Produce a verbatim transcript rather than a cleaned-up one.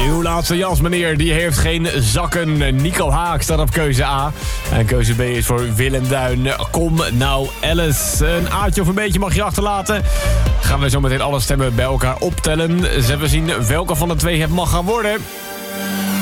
Uw laatste Jans, meneer, die heeft geen zakken. Nico Haak staat op keuze A. En keuze B is voor Willem Duin. Kom nou, Alice. Een aatje of een beetje mag je achterlaten. Gaan we zo meteen alle stemmen bij elkaar optellen. Zullen we zien welke van de twee het mag gaan worden.